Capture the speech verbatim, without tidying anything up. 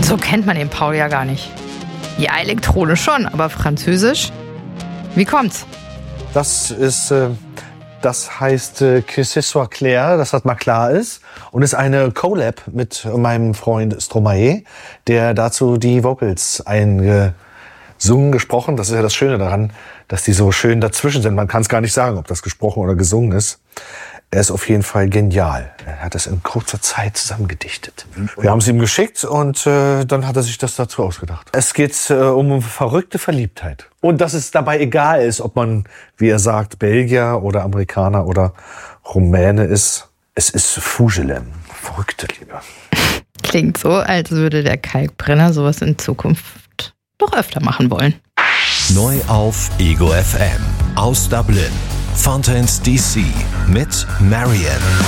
So kennt man den Paul ja gar nicht. Ja, elektronisch schon, aber französisch? Wie kommt's? Das ist, äh, das heißt äh, Que ce soit clair, dass das mal klar ist. Und ist eine Collab mit meinem Freund Stromae, der dazu die Vocals eingesungen, gesprochen. Das ist ja das Schöne daran, dass die so schön dazwischen sind. Man kann es gar nicht sagen, ob das gesprochen oder gesungen ist. Er ist auf jeden Fall genial. Er hat das in kurzer Zeit zusammengedichtet. Wir haben es ihm geschickt und äh, dann hat er sich das dazu ausgedacht. Es geht äh, um verrückte Verliebtheit. Und dass es dabei egal ist, ob man, wie er sagt, Belgier oder Amerikaner oder Rumäne ist. Es ist Fugelem. Verrückte Liebe. Klingt so, als würde der Kalkbrenner sowas in Zukunft doch öfter machen wollen. Neu auf Ego F M. Aus Dublin. Fountains D C mit Marianne.